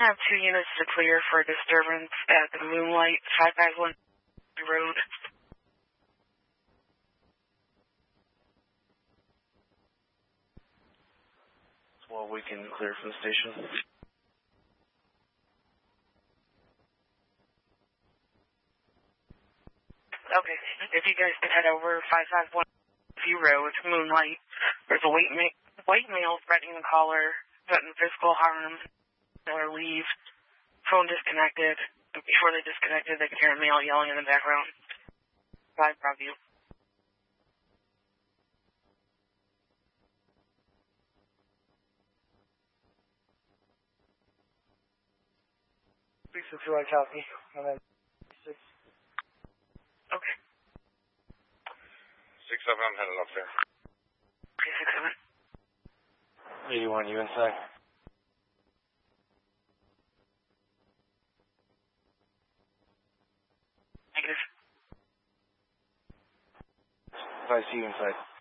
have 2 units to clear for disturbance at the Moonlight 551 Road. Well, we can clear from the station. Okay, if you guys could head over 551 Road, Moonlight, there's a white male threatening the caller, threatening physical harm, or leave, phone disconnected. Before they disconnected, they could hear a male yelling in the background. 5 Broadview. 362, I copy. And then 6. Okay. 6-7, I'm headed up there. Okay, 6-7. 81, you inside? Negative. I see you inside.